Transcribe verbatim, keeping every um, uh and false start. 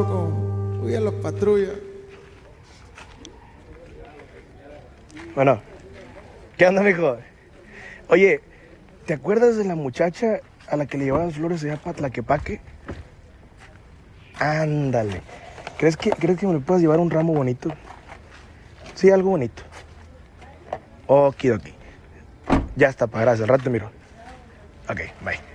pasó con Uy a los patrullas? Bueno, ¿qué onda, mijo? Oye, ¿te acuerdas de la muchacha a la que le llevaban flores allá para Tlaquepaque? Ándale. ¿Crees que, ¿Crees que me le puedas llevar un ramo bonito? Sí, algo bonito. Okidoki. Ya está, pa, gracias. Al rato te miro. Ok, bye.